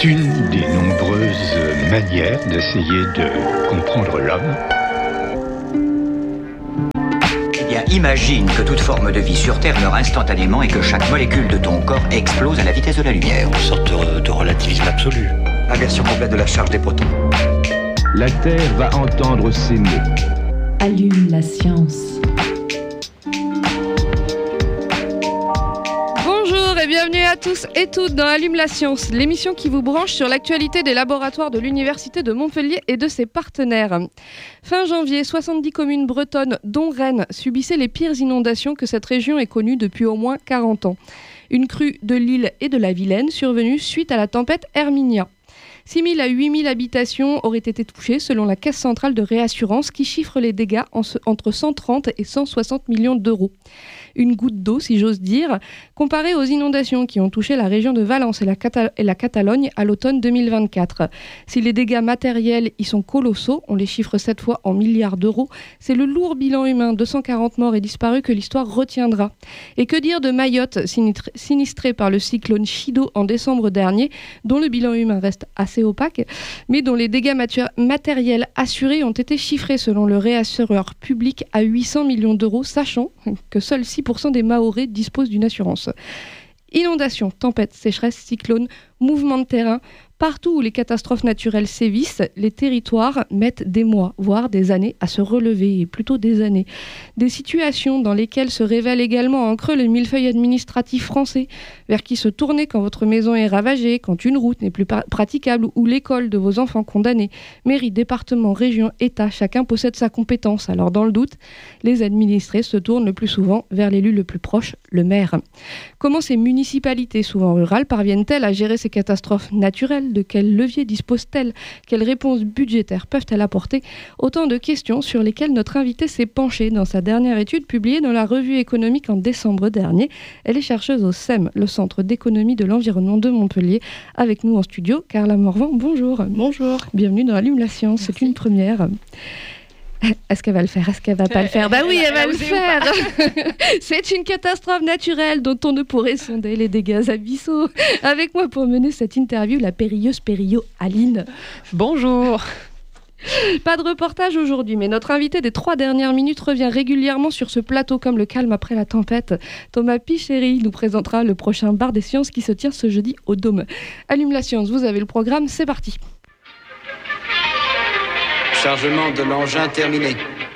C'est une des nombreuses manières d'essayer de comprendre l'homme. Imagine que toute forme de vie sur Terre meurt instantanément et que chaque molécule de ton corps explose à la vitesse de la lumière. Une sorte de relativisme absolu. Inversion complète de la charge des protons. La Terre va entendre ces mots. Allume la science. Bonjour et bienvenue à tous et toutes dans Allume la science, l'émission qui vous branche sur l'actualité des laboratoires de l'Université de Montpellier et de ses partenaires. Fin janvier, 70 communes bretonnes, dont Rennes, subissaient les pires inondations que cette région ait connues depuis au moins 40 ans. Une crue de l'Ille et de la Vilaine survenue suite à la tempête Herminia. 6 000 à 8 000 habitations auraient été touchées selon la Caisse centrale de réassurance qui chiffre les dégâts entre 130 et 160 millions d'euros. Une goutte d'eau, si j'ose dire, comparée aux inondations qui ont touché la région de Valence et la Catalogne à l'automne 2024. Si les dégâts matériels y sont colossaux, on les chiffre cette fois en milliards d'euros, c'est le lourd bilan humain, 240 morts et disparus, que l'histoire retiendra. Et que dire de Mayotte, sinistrée par le cyclone Chido en décembre dernier, dont le bilan humain reste assez opaque, mais dont les dégâts matériels assurés ont été chiffrés selon le réassureur public à 800 millions d'euros, sachant que seuls 6% des Mahorais disposent d'une assurance. Inondations, tempêtes, sécheresses, cyclones, mouvements de terrain, partout où les catastrophes naturelles sévissent, les territoires mettent des mois, voire des années à se relever, et plutôt des années. Des situations dans lesquelles se révèle également en creux le millefeuille administratif français, vers qui se tourner quand votre maison est ravagée, quand une route n'est plus praticable ou l'école de vos enfants condamnés. Mairie, département, région, État, chacun possède sa compétence. Alors dans le doute, les administrés se tournent le plus souvent vers l'élu le plus proche, le maire. Comment ces municipalités, souvent rurales, parviennent-elles à gérer ces catastrophes naturelles ? De quels leviers disposent-elles ? Quelles réponses budgétaires peuvent-elles apporter ? Autant de questions sur lesquelles notre invitée s'est penchée dans sa dernière étude publiée dans la Revue économique en décembre dernier. Elle est chercheuse au CEM, le Centre d'économie de l'environnement de Montpellier. Avec nous en studio, Carla Morvan, bonjour. Bonjour. Bienvenue dans Allume la science, c'est une première. Est-ce qu'elle va le faire ? Est-ce qu'elle va pas le faire ? Bah oui, elle va le faire. C'est une catastrophe naturelle dont on ne pourrait sonder les dégâts abyssaux. Avec moi pour mener cette interview, la périlleuse Périllo Aline. Bonjour. Pas de reportage aujourd'hui, mais notre invité des 3 dernières minutes revient régulièrement sur ce plateau comme le calme après la tempête. Thomas Pichéry nous présentera le prochain bar des sciences qui se tient ce jeudi au Dôme. Allume la science, vous avez le programme, c'est parti. Chargement de l'engin terminé.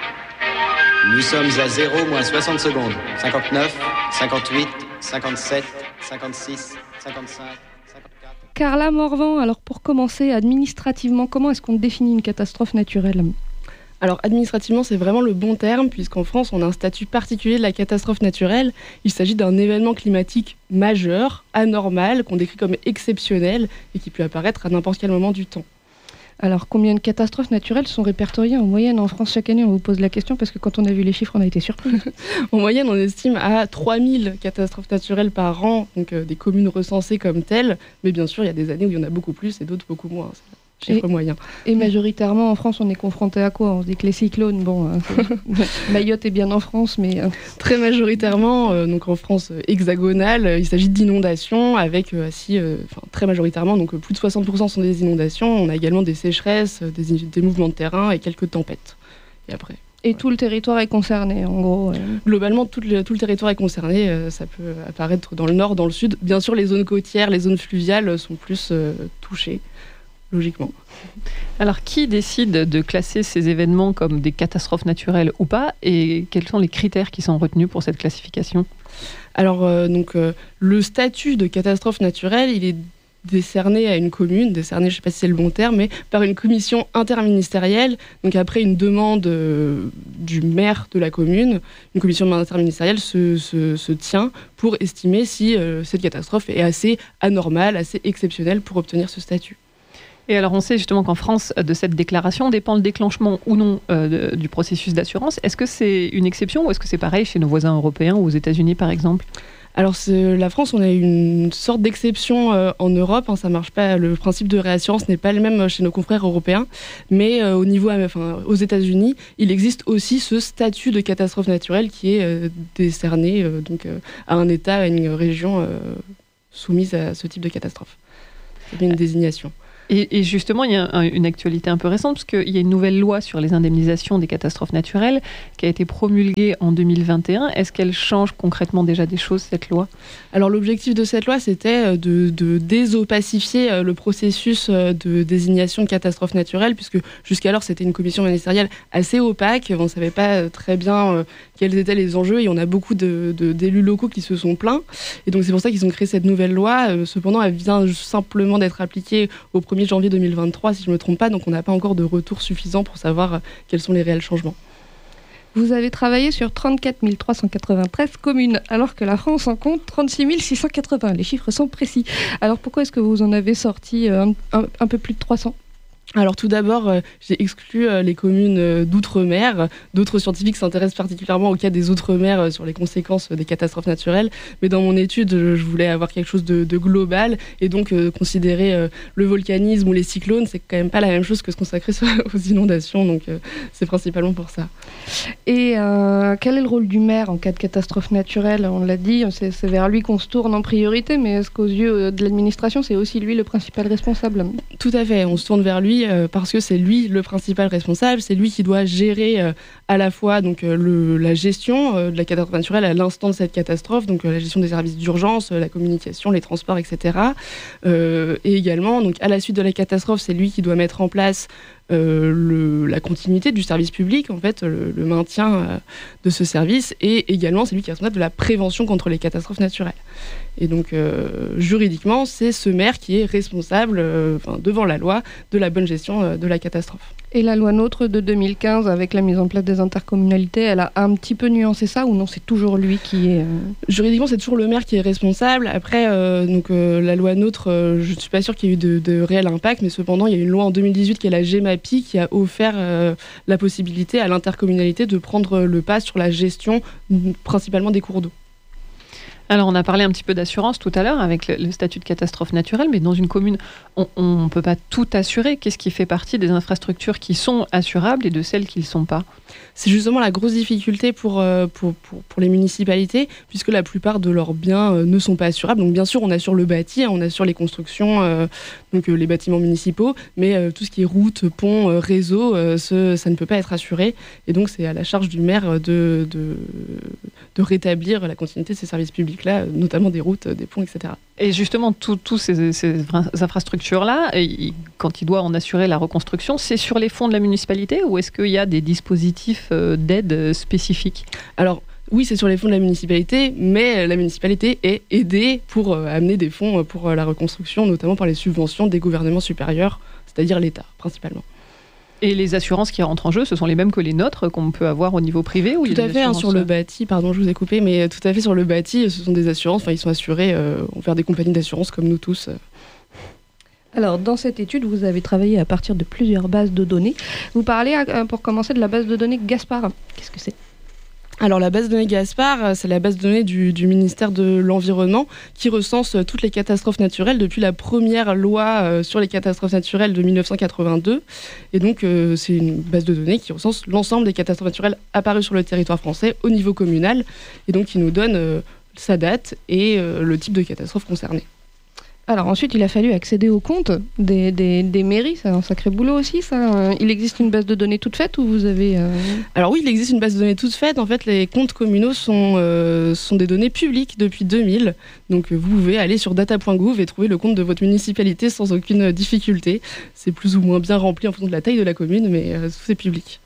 Nous sommes à 0 moins 60 secondes. 59, 58, 57, 56, 55, 54... Carla Morvan, alors pour commencer, administrativement, comment est-ce qu'on définit une catastrophe naturelle ? Alors administrativement, c'est vraiment le bon terme, puisqu'en France, on a un statut particulier de la catastrophe naturelle. Il s'agit d'un événement climatique majeur, anormal, qu'on décrit comme exceptionnel et qui peut apparaître à n'importe quel moment du temps. Alors, combien de catastrophes naturelles sont répertoriées en moyenne en France chaque année ? On vous pose la question parce que quand on a vu les chiffres, on a été surpris. En moyenne, on estime à 3000 catastrophes naturelles par an, donc des communes recensées comme telles. Mais bien sûr, il y a des années où il y en a beaucoup plus et d'autres beaucoup moins. C'est le chiffre moyen. Et majoritairement, en France, on est confronté à quoi ? On se dit que les cyclones, Mayotte est bien en France, mais... Très majoritairement, donc en France hexagonale, il s'agit d'inondations avec très majoritairement, donc plus de 60% sont des inondations. On a également des sécheresses, des mouvements de terrain et quelques tempêtes. Et après... Et tout le territoire est concerné, en gros. Globalement, tout le territoire est concerné. Ça peut apparaître dans le nord, dans le sud. Bien sûr, les zones côtières, les zones fluviales sont plus touchées. Logiquement. Alors, qui décide de classer ces événements comme des catastrophes naturelles ou pas ? Et quels sont les critères qui sont retenus pour cette classification ? Alors, le statut de catastrophe naturelle, il est décerné à une commune, je ne sais pas si c'est le bon terme, mais par une commission interministérielle, donc après une demande du maire de la commune, une commission interministérielle se tient pour estimer si cette catastrophe est assez anormale, assez exceptionnelle pour obtenir ce statut. Et alors, on sait justement qu'en France, de cette déclaration dépend le déclenchement ou non du processus d'assurance. Est-ce que c'est une exception ou est-ce que c'est pareil chez nos voisins européens ou aux États-Unis, par exemple ? Alors, la France, on a une sorte d'exception en Europe. Ça marche pas. Le principe de réassurance n'est pas le même chez nos confrères européens. Mais aux États-Unis, il existe aussi ce statut de catastrophe naturelle qui est décerné à un État, à une région soumise à ce type de catastrophe. une désignation. Et justement, il y a une actualité un peu récente, parce qu'il y a une nouvelle loi sur les indemnisations des catastrophes naturelles qui a été promulguée en 2021. Est-ce qu'elle change concrètement déjà des choses, cette loi ? Alors l'objectif de cette loi, c'était de désopacifier le processus de désignation de catastrophes naturelles, puisque jusqu'alors, c'était une commission ministérielle assez opaque. On ne savait pas très bien quels étaient les enjeux, et on a beaucoup d'élus locaux qui se sont plaints. Et donc c'est pour ça qu'ils ont créé cette nouvelle loi. Cependant, elle vient simplement d'être appliquée au 1er janvier 2023, si je ne me trompe pas, donc on n'a pas encore de retour suffisant pour savoir quels sont les réels changements. Vous avez travaillé sur 34 393 communes, alors que la France en compte 36 680. Les chiffres sont précis. Alors pourquoi est-ce que vous en avez sorti un peu plus de 300 ? Alors tout d'abord, j'ai exclu les communes d'outre-mer. D'autres scientifiques s'intéressent particulièrement au cas des outre-mer sur les conséquences des catastrophes naturelles. Mais dans mon étude, je voulais avoir quelque chose de global, et donc considérer le volcanisme ou les cyclones, c'est quand même pas la même chose que se consacrer aux inondations. Donc c'est principalement pour ça. Et quel est le rôle du maire en cas de catastrophe naturelle ? On l'a dit, c'est vers lui qu'on se tourne en priorité, mais est-ce qu'aux yeux de l'administration, c'est aussi lui le principal responsable ? Tout à fait, on se tourne vers lui parce que c'est lui le principal responsable, c'est lui qui doit gérer à la fois donc, la gestion de la catastrophe naturelle à l'instant de cette catastrophe, donc la gestion des services d'urgence, la communication, les transports, etc. Et également, donc, à la suite de la catastrophe, c'est lui qui doit mettre en place la continuité du service public, en fait, le maintien de ce service, et également c'est lui qui est responsable de la prévention contre les catastrophes naturelles. Et donc juridiquement, c'est ce maire qui est responsable devant la loi de la bonne gestion de la catastrophe. Et la loi NOTRe de 2015, avec la mise en place des intercommunalités, elle a un petit peu nuancé ça, ou non, c'est toujours lui qui est... Juridiquement, c'est toujours le maire qui est responsable. Après, la loi NOTRe, je ne suis pas sûre qu'il y ait eu de réel impact, mais cependant, il y a une loi en 2018 qui est la GEMAPI, qui a offert la possibilité à l'intercommunalité de prendre le pas sur la gestion principalement des cours d'eau. Alors, on a parlé un petit peu d'assurance tout à l'heure avec le statut de catastrophe naturelle, mais dans une commune, on ne peut pas tout assurer. Qu'est-ce qui fait partie des infrastructures qui sont assurables et de celles qui ne le sont pas ? C'est justement la grosse difficulté pour les municipalités, puisque la plupart de leurs biens ne sont pas assurables. Donc bien sûr, on assure le bâti, on assure les constructions, donc les bâtiments municipaux, mais tout ce qui est routes, ponts, réseaux, ça ne peut pas être assuré. Et donc c'est à la charge du maire de rétablir la continuité de ces services publics-là, notamment des routes, des ponts, etc. Et justement, tous ces infrastructures-là, quand il doit en assurer la reconstruction, c'est sur les fonds de la municipalité, ou est-ce qu'il y a des dispositifs d'aide spécifiques ? Alors, oui, c'est sur les fonds de la municipalité, mais la municipalité est aidée pour amener des fonds pour la reconstruction, notamment par les subventions des gouvernements supérieurs, c'est-à-dire l'État, principalement. Et les assurances qui rentrent en jeu, ce sont les mêmes que les nôtres qu'on peut avoir au niveau privé, ou tout à fait, sur le bâti, pardon, je vous ai coupé, mais tout à fait sur le bâti, ce sont des assurances, ils sont assurés envers des compagnies d'assurance comme nous tous. Alors, dans cette étude, vous avez travaillé à partir de plusieurs bases de données. Vous parlez, pour commencer, de la base de données Gaspard. Qu'est-ce que c'est ? Alors la base de données Gaspard, c'est la base de données du ministère de l'Environnement qui recense toutes les catastrophes naturelles depuis la première loi sur les catastrophes naturelles de 1982. Et donc c'est une base de données qui recense l'ensemble des catastrophes naturelles apparues sur le territoire français au niveau communal, et donc qui nous donne sa date et le type de catastrophe concernée. Alors ensuite, il a fallu accéder aux comptes des mairies, c'est un sacré boulot aussi, ça. Il existe une base de données toute faite, ou vous avez... Alors oui, il existe une base de données toute faite. En fait, les comptes communaux sont des données publiques depuis 2000. Donc vous pouvez aller sur data.gouv et trouver le compte de votre municipalité sans aucune difficulté. C'est plus ou moins bien rempli en fonction de la taille de la commune, mais c'est public.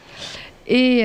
Et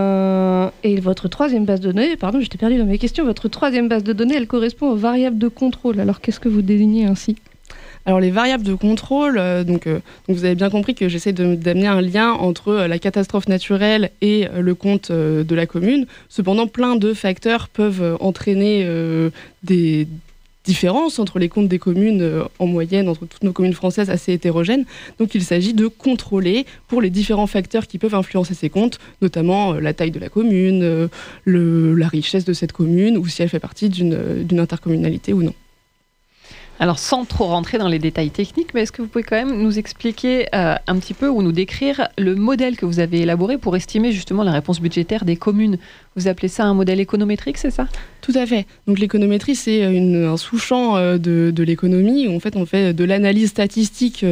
votre troisième base de données, pardon, j'étais perdue dans mes questions, votre troisième base de données, elle correspond aux variables de contrôle. Alors qu'est-ce que vous désignez ainsi ? Alors les variables de contrôle, donc vous avez bien compris que j'essaie d'amener un lien entre la catastrophe naturelle et le compte de la commune. Cependant, plein de facteurs peuvent entraîner des différences entre les comptes des communes en moyenne, entre toutes nos communes françaises assez hétérogènes. Donc il s'agit de contrôler pour les différents facteurs qui peuvent influencer ces comptes, notamment la taille de la commune, la richesse de cette commune, ou si elle fait partie d'une intercommunalité ou non. Alors, sans trop rentrer dans les détails techniques, mais est-ce que vous pouvez quand même nous expliquer un petit peu ou nous décrire le modèle que vous avez élaboré pour estimer justement la réponse budgétaire des communes? Vous appelez ça un modèle économétrique, c'est ça? Tout à fait. Donc l'économétrie, c'est un sous-champ de l'économie où en fait on fait de l'analyse statistique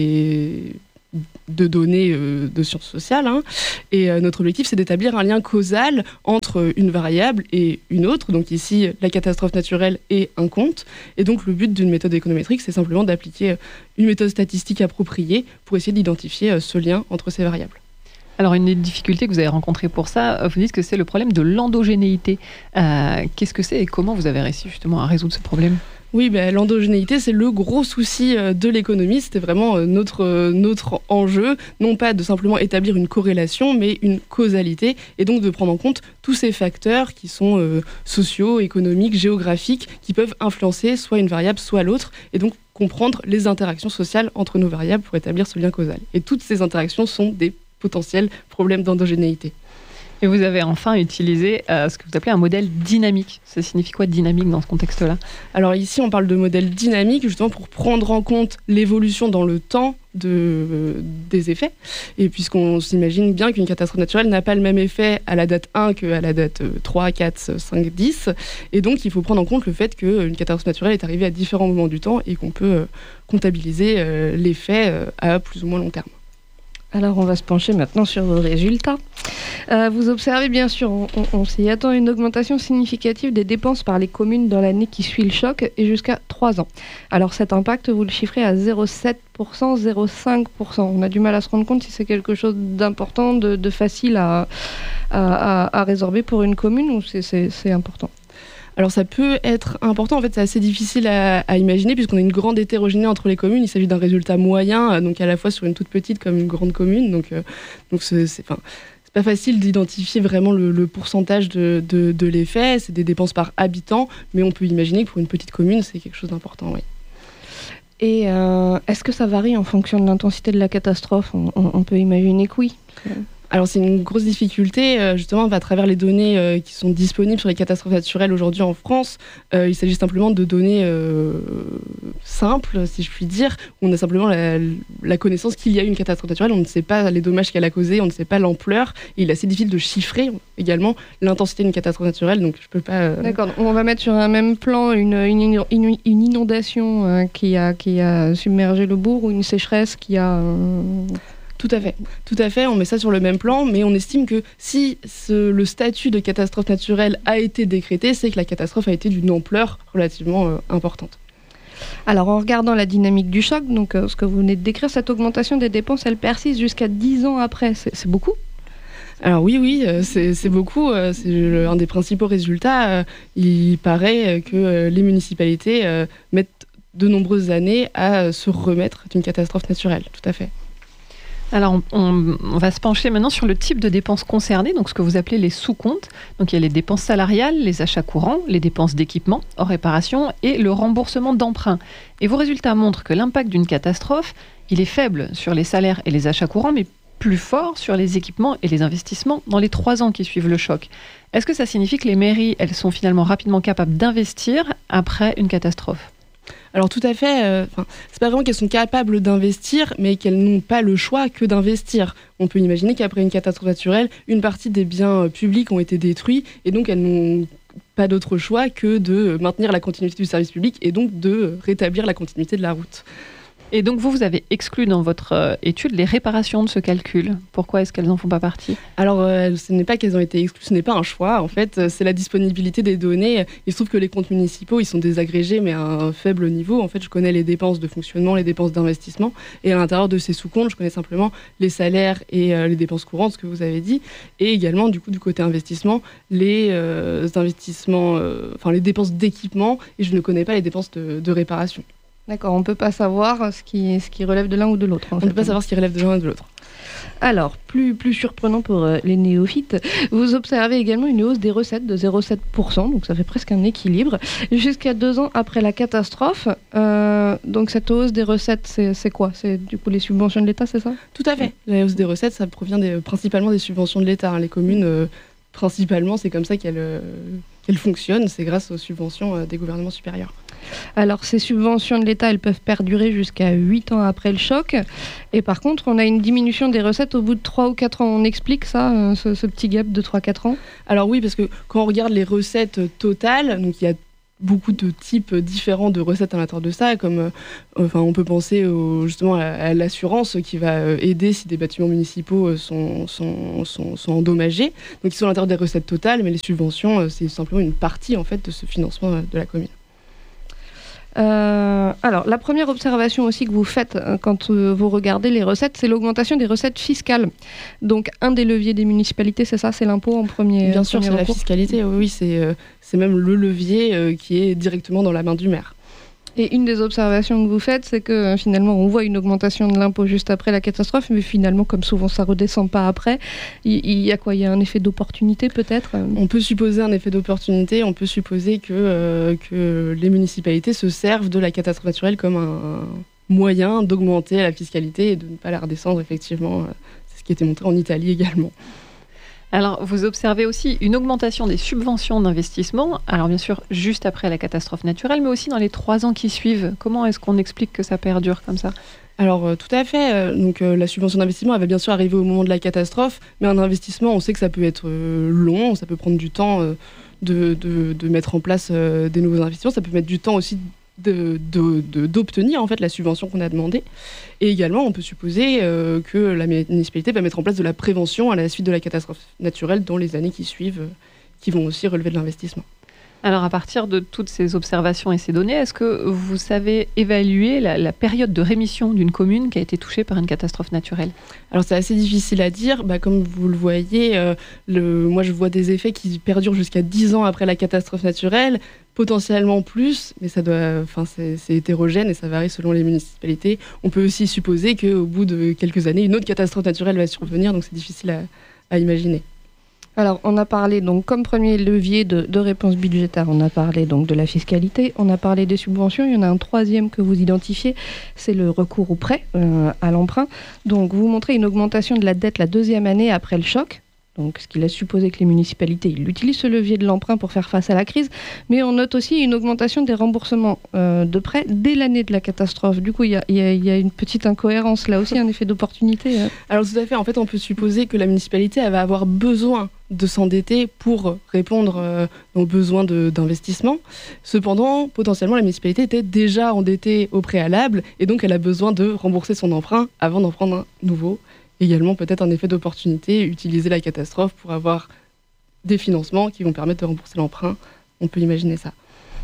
de données de sciences sociales. Et notre objectif, c'est d'établir un lien causal entre une variable et une autre. Donc ici, la catastrophe naturelle et un compte. Et donc le but d'une méthode économétrique, c'est simplement d'appliquer une méthode statistique appropriée pour essayer d'identifier ce lien entre ces variables. Alors, une des difficultés que vous avez rencontrées pour ça, vous dites que c'est le problème de l'endogénéité. Qu'est-ce que c'est et comment vous avez réussi justement à résoudre ce problème? Oui, l'endogénéité, c'est le gros souci de l'économie. C'était vraiment notre enjeu, non pas de simplement établir une corrélation, mais une causalité, et donc de prendre en compte tous ces facteurs qui sont sociaux, économiques, géographiques, qui peuvent influencer soit une variable, soit l'autre, et donc comprendre les interactions sociales entre nos variables pour établir ce lien causal. Et toutes ces interactions sont des potentiels problèmes d'endogénéité. Et vous avez enfin utilisé ce que vous appelez un modèle dynamique. Ça signifie quoi dynamique dans ce contexte-là? Alors ici, on parle de modèle dynamique justement pour prendre en compte l'évolution dans le temps des effets. Et puisqu'on s'imagine bien qu'une catastrophe naturelle n'a pas le même effet à la date 1 qu'à la date 3, 4, 5, 10. Et donc, il faut prendre en compte le fait qu'une catastrophe naturelle est arrivée à différents moments du temps et qu'on peut comptabiliser l'effet à plus ou moins long terme. Alors, on va se pencher maintenant sur vos résultats. Vous observez, bien sûr, on s'y attend, une augmentation significative des dépenses par les communes dans l'année qui suit le choc et jusqu'à 3 ans. Alors, cet impact, vous le chiffrez à 0,7%, 0,5%. On a du mal à se rendre compte si c'est quelque chose d'important, de facile à résorber pour une commune ou c'est important. Alors ça peut être important, en fait c'est assez difficile à imaginer puisqu'on a une grande hétérogénéité entre les communes, il s'agit d'un résultat moyen, donc à la fois sur une toute petite comme une grande commune, donc c'est pas facile d'identifier vraiment le pourcentage de l'effet, c'est des dépenses par habitant, mais on peut imaginer que pour une petite commune c'est quelque chose d'important, oui. Et est-ce que ça varie en fonction de l'intensité de la catastrophe? On peut imaginer que oui. Alors c'est une grosse difficulté, justement, à travers les données qui sont disponibles sur les catastrophes naturelles aujourd'hui en France. Il s'agit simplement de données simples, si je puis dire, où on a simplement la connaissance qu'il y a eu une catastrophe naturelle, on ne sait pas les dommages qu'elle a causés, on ne sait pas l'ampleur, et il est assez difficile de chiffrer également l'intensité d'une catastrophe naturelle, donc je peux pas... D'accord, on va mettre sur un même plan une inondation qui a submergé le bourg ou une sécheresse qui a... Tout à fait, on met ça sur le même plan, mais on estime que si le statut de catastrophe naturelle a été décrété, c'est que la catastrophe a été d'une ampleur relativement importante. Alors en regardant la dynamique du choc, donc ce que vous venez de décrire, cette augmentation des dépenses, elle persiste jusqu'à 10 ans après, c'est beaucoup? Alors oui, c'est beaucoup, c'est un des principaux résultats. Il paraît que les municipalités mettent de nombreuses années à se remettre d'une catastrophe naturelle, tout à fait. Alors, on va se pencher maintenant sur le type de dépenses concernées, donc ce que vous appelez les sous-comptes. Donc, il y a les dépenses salariales, les achats courants, les dépenses d'équipement hors réparation et le remboursement d'emprunts. Et vos résultats montrent que l'impact d'une catastrophe, il est faible sur les salaires et les achats courants, mais plus fort sur les équipements et les investissements dans les 3 ans qui suivent le choc. Est-ce que ça signifie que les mairies, elles sont finalement rapidement capables d'investir après une catastrophe ? Alors tout à fait, c'est pas vraiment qu'elles sont capables d'investir, mais qu'elles n'ont pas le choix que d'investir. On peut imaginer qu'après une catastrophe naturelle, une partie des biens publics ont été détruits, et donc elles n'ont pas d'autre choix que de maintenir la continuité du service public, et donc de rétablir la continuité de la route. Et donc vous avez exclu dans votre étude les réparations de ce calcul. Pourquoi est-ce qu'elles n'en font pas partie ? Alors ce n'est pas qu'elles ont été exclues, ce n'est pas un choix. En fait, c'est la disponibilité des données. Il se trouve que les comptes municipaux, ils sont désagrégés, mais à un faible niveau. En fait, je connais les dépenses de fonctionnement, les dépenses d'investissement. Et à l'intérieur de ces sous-comptes, je connais simplement les salaires et les dépenses courantes, ce que vous avez dit. Et également, du côté investissement, les investissements, les dépenses d'équipement. Et je ne connais pas les dépenses de réparation. D'accord, on ne peut pas savoir ce qui relève de l'un ou de l'autre. On ne peut pas savoir ce qui relève de l'un ou de l'autre. Alors, plus surprenant pour les néophytes, vous observez également une hausse des recettes de 0,7%, donc ça fait presque un équilibre, jusqu'à 2 ans après la catastrophe. Donc cette hausse des recettes, c'est quoi ? C'est du coup les subventions de l'État, c'est ça ? Tout à fait. La hausse des recettes, ça provient principalement des subventions de l'État. Les communes, principalement, c'est comme ça qu'elles fonctionnent, c'est grâce aux subventions des gouvernements supérieurs. Alors, ces subventions de l'État, elles peuvent perdurer jusqu'à 8 ans après le choc. Et par contre, on a une diminution des recettes au bout de 3 ou 4 ans. On explique ça, ce petit gap de 3-4 ans? Alors oui, parce que quand on regarde les recettes totales, donc il y a beaucoup de types différents de recettes à l'intérieur de ça, comme on peut penser justement à l'assurance qui va aider si des bâtiments municipaux sont endommagés. Donc ils sont à l'intérieur des recettes totales, mais les subventions, c'est simplement une partie en fait de ce financement de la commune. Alors, la première observation aussi que vous faites quand vous regardez les recettes, c'est l'augmentation des recettes fiscales. Donc, un des leviers des municipalités, c'est ça, c'est l'impôt en premier. Bien sûr, c'est recours. la fiscalité. Oui, c'est même le levier qui est directement dans la main du maire. Et une des observations que vous faites, c'est que finalement, on voit une augmentation de l'impôt juste après la catastrophe, mais finalement, comme souvent, ça redescend pas après. Il y a quoi? Il y a un effet d'opportunité, peut-être? On peut supposer un effet d'opportunité. On peut supposer que les municipalités se servent de la catastrophe naturelle comme un moyen d'augmenter la fiscalité et de ne pas la redescendre, effectivement. C'est ce qui a été montré en Italie également. Alors, vous observez aussi une augmentation des subventions d'investissement, alors bien sûr juste après la catastrophe naturelle, mais aussi dans les 3 ans qui suivent. Comment est-ce qu'on explique que ça perdure comme ça? Alors tout à fait, la subvention d'investissement elle va bien sûr arriver au moment de la catastrophe, mais un investissement on sait que ça peut être long, ça peut prendre du temps de mettre en place des nouveaux investissements, ça peut mettre du temps aussi d'obtenir en fait la subvention qu'on a demandée. Et également, on peut supposer que la municipalité va mettre en place de la prévention à la suite de la catastrophe naturelle dans les années qui suivent, qui vont aussi relever de l'investissement. Alors, à partir de toutes ces observations et ces données, est-ce que vous savez évaluer la période de rémission d'une commune qui a été touchée par une catastrophe naturelle? Alors, c'est assez difficile à dire. Comme vous le voyez, moi, je vois des effets qui perdurent jusqu'à 10 ans après la catastrophe naturelle, potentiellement plus, mais c'est hétérogène et ça varie selon les municipalités. On peut aussi supposer qu'au bout de quelques années, une autre catastrophe naturelle va survenir, donc c'est difficile à imaginer. Alors, on a parlé, donc, comme premier levier de réponse budgétaire, on a parlé donc de la fiscalité, on a parlé des subventions, il y en a un troisième que vous identifiez, c'est le recours au prêt, à l'emprunt. Donc, vous montrez une augmentation de la dette la 2e année après le choc. Donc, ce qui laisse supposer que les municipalités utilisent ce levier de l'emprunt pour faire face à la crise. Mais on note aussi une augmentation des remboursements de prêts dès l'année de la catastrophe. Du coup, il y a une petite incohérence, là aussi, un effet d'opportunité. Alors, tout à fait. En fait, on peut supposer que la municipalité elle va avoir besoin de s'endetter pour répondre aux besoins d'investissement. Cependant, potentiellement, la municipalité était déjà endettée au préalable et donc elle a besoin de rembourser son emprunt avant d'en prendre un nouveau. Également, peut-être un effet d'opportunité, utiliser la catastrophe pour avoir des financements qui vont permettre de rembourser l'emprunt. On peut imaginer ça.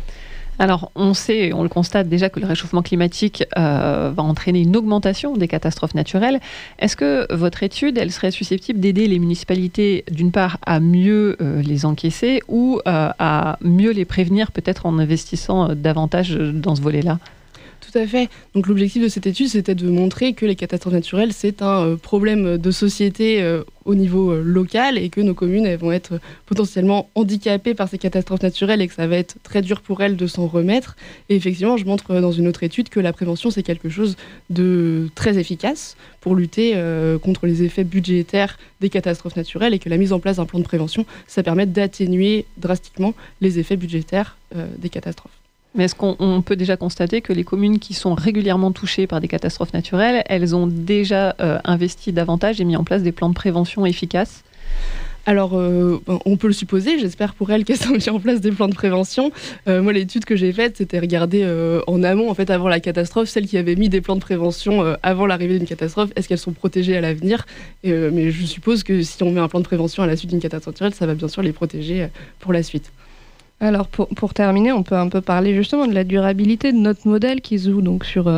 Alors, on sait, on le constate déjà que le réchauffement climatique va entraîner une augmentation des catastrophes naturelles. Est-ce que votre étude, elle serait susceptible d'aider les municipalités, d'une part, à mieux les encaisser ou à mieux les prévenir, peut-être en investissant davantage dans ce volet-là ? Tout à fait. Donc l'objectif de cette étude, c'était de montrer que les catastrophes naturelles, c'est un problème de société au niveau local et que nos communes elles vont être potentiellement handicapées par ces catastrophes naturelles et que ça va être très dur pour elles de s'en remettre. Et effectivement, je montre dans une autre étude que la prévention, c'est quelque chose de très efficace pour lutter contre les effets budgétaires des catastrophes naturelles et que la mise en place d'un plan de prévention, ça permet d'atténuer drastiquement les effets budgétaires des catastrophes. Mais est-ce qu'on peut déjà constater que les communes qui sont régulièrement touchées par des catastrophes naturelles, elles ont déjà investi davantage et mis en place des plans de prévention efficaces ? Alors, on peut le supposer, j'espère pour elles qu'elles ont mis en place des plans de prévention. Moi, l'étude que j'ai faite, c'était regarder en amont, en fait, avant la catastrophe, celles qui avaient mis des plans de prévention avant l'arrivée d'une catastrophe, est-ce qu'elles sont protégées à l'avenir ? Mais je suppose que si on met un plan de prévention à la suite d'une catastrophe naturelle, ça va bien sûr les protéger pour la suite. Alors pour terminer, on peut un peu parler justement de la durabilité de notre modèle qui se joue donc sur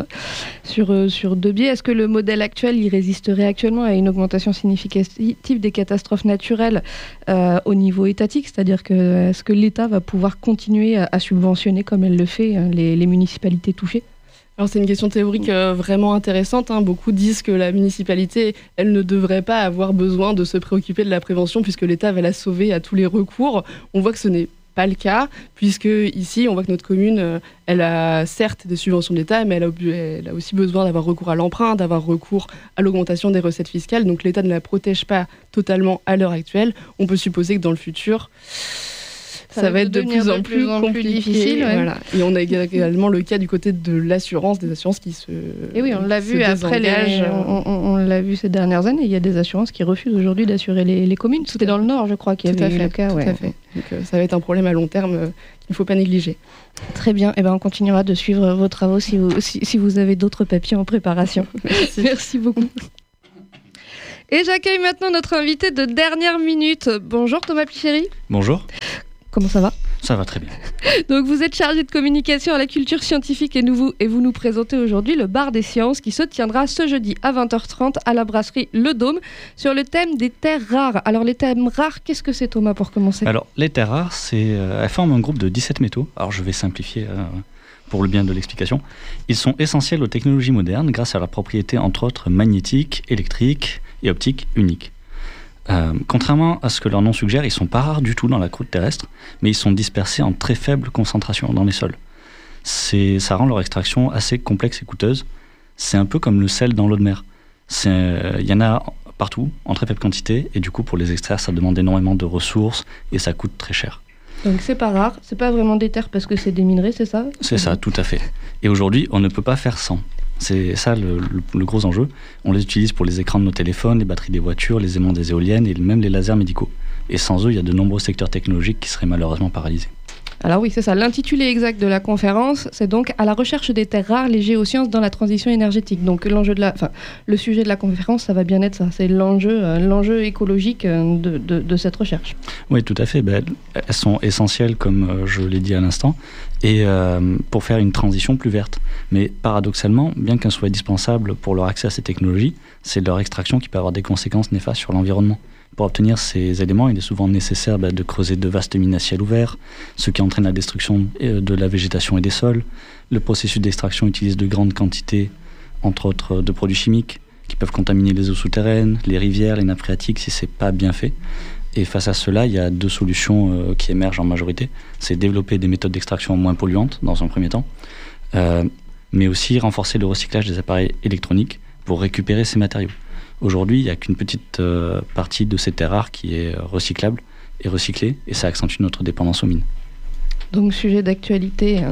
2 biais. Est-ce que le modèle actuel il résisterait actuellement à une augmentation significative des catastrophes naturelles au niveau étatique ? C'est-à-dire que est-ce que l'État va pouvoir continuer à subventionner comme elle le fait les municipalités touchées ? Alors c'est une question théorique vraiment intéressante. Beaucoup disent que la municipalité, elle ne devrait pas avoir besoin de se préoccuper de la prévention puisque l'État va la sauver à tous les recours. On voit que ce n'est pas le cas, puisque ici, on voit que notre commune, elle a certes des subventions de l'État, mais elle a aussi besoin d'avoir recours à l'emprunt, d'avoir recours à l'augmentation des recettes fiscales. Donc l'État ne la protège pas totalement à l'heure actuelle. On peut supposer que dans le futur, ça va être de plus en plus compliqué. Difficile. Ouais. Voilà. Et on a également le cas du côté de l'assurance, des assurances qui se Et oui, on l'a vu après on l'a vu ces dernières années, il y a des assurances qui refusent aujourd'hui d'assurer les communes. C'était dans le Nord, je crois, qu'il y avait eu le cas. Ouais. Tout à fait. Donc ça va être un problème à long terme qu'il ne faut pas négliger. Très bien, on continuera de suivre vos travaux si vous avez d'autres papiers en préparation. Merci beaucoup. Et j'accueille maintenant notre invité de dernière minute. Bonjour Thomas Picheri. Bonjour. Comment ça va ? Ça va très bien. Donc vous êtes chargé de communication à la culture scientifique et vous nous présentez aujourd'hui le Bar des Sciences qui se tiendra ce jeudi à 20h30 à la brasserie Le Dôme sur le thème des terres rares. Alors les thèmes rares, qu'est-ce que c'est Thomas pour commencer ? Alors les terres rares, elles forment un groupe de 17 métaux. Alors je vais simplifier pour le bien de l'explication. Ils sont essentiels aux technologies modernes grâce à leurs propriétés entre autres magnétiques, électriques et optiques uniques. Contrairement à ce que leur nom suggère, ils ne sont pas rares du tout dans la croûte terrestre, mais ils sont dispersés en très faible concentration dans les sols. Ça rend leur extraction assez complexe et coûteuse. C'est un peu comme le sel dans l'eau de mer. Il y en a partout, en très faible quantité, et du coup, pour les extraire, ça demande énormément de ressources et ça coûte très cher. Donc c'est pas rare, c'est pas vraiment des terres parce que c'est des minerais, c'est ça ? C'est ça, tout à fait. Et aujourd'hui, on ne peut pas faire sans. C'est ça le gros enjeu. On les utilise pour les écrans de nos téléphones, les batteries des voitures, les aimants des éoliennes et même les lasers médicaux. Et sans eux, il y a de nombreux secteurs technologiques qui seraient malheureusement paralysés. Alors oui, c'est ça. L'intitulé exact de la conférence, c'est donc « À la recherche des terres rares, les géosciences dans la transition énergétique ». Donc le sujet de la conférence, ça va bien être ça. C'est l'enjeu écologique de cette recherche. Oui, tout à fait. Elles sont essentielles, comme je l'ai dit à l'instant, et pour faire une transition plus verte. Mais paradoxalement, bien qu'elles soient indispensables pour leur accès à ces technologies, c'est leur extraction qui peut avoir des conséquences néfastes sur l'environnement. Pour obtenir ces éléments, il est souvent nécessaire de creuser de vastes mines à ciel ouvert, ce qui entraîne la destruction de la végétation et des sols. Le processus d'extraction utilise de grandes quantités, entre autres, de produits chimiques qui peuvent contaminer les eaux souterraines, les rivières, les nappes phréatiques si c'est pas bien fait. Et face à cela, il y a deux solutions qui émergent en majorité. C'est développer des méthodes d'extraction moins polluantes dans un premier temps, mais aussi renforcer le recyclage des appareils électroniques pour récupérer ces matériaux. Aujourd'hui, il n'y a qu'une petite partie de ces terres rares qui est recyclable et recyclée, et ça accentue notre dépendance aux mines. Donc, sujet d'actualité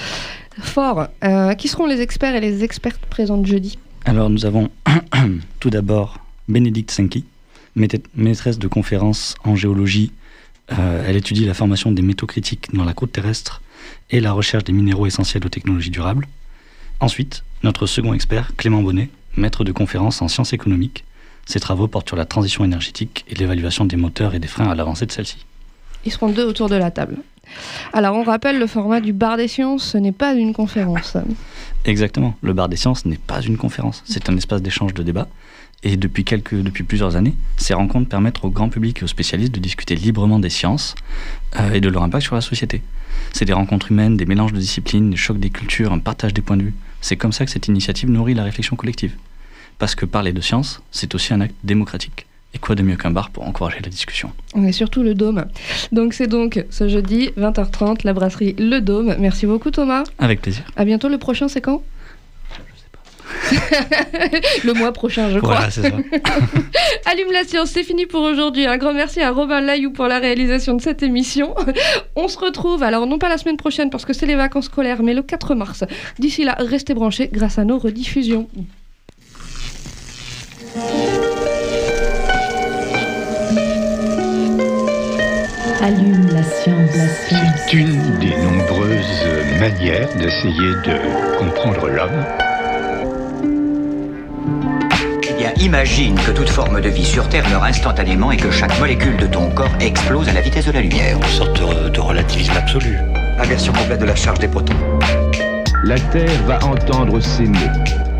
fort. Qui seront les experts et les expertes présentes jeudi ? Alors, nous avons tout d'abord Bénédicte Senki, maîtresse de conférences en géologie. Elle étudie la formation des métaux critiques dans la croûte terrestre et la recherche des minéraux essentiels aux technologies durables. Ensuite, notre second expert, Clément Bonnet, maître de conférences en sciences économiques. Ses travaux portent sur la transition énergétique et l'évaluation des moteurs et des freins à l'avancée de celle-ci. Ils seront deux autour de la table. Alors, on rappelle le format du Bar des Sciences, ce n'est pas une conférence. Exactement, le Bar des Sciences n'est pas une conférence, c'est un espace d'échange de débat. Et depuis plusieurs années, ces rencontres permettent au grand public et aux spécialistes de discuter librement des sciences et de leur impact sur la société. C'est des rencontres humaines, des mélanges de disciplines, des chocs des cultures, un partage des points de vue. C'est comme ça que cette initiative nourrit la réflexion collective. Parce que parler de science, c'est aussi un acte démocratique. Et quoi de mieux qu'un bar pour encourager la discussion ? Et surtout le Dôme. Donc c'est donc ce jeudi, 20h30, la brasserie Le Dôme. Merci beaucoup Thomas. Avec plaisir. À bientôt, le prochain c'est quand ? Le mois prochain, je crois. Voilà, c'est ça. Allume la science, c'est fini pour aujourd'hui. Un grand merci à Robin Layou pour la réalisation de cette émission. On se retrouve, alors non pas la semaine prochaine parce que c'est les vacances scolaires, mais le 4 mars. D'ici là, restez branchés grâce à nos rediffusions. Allume la science. C'est une des nombreuses manières d'essayer de comprendre l'homme. Eh bien, imagine que toute forme de vie sur Terre meurt instantanément et que chaque molécule de ton corps explose à la vitesse de la lumière. Une sorte de relativisme absolu. Inversion complète de la charge des protons. La Terre va entendre ces mots.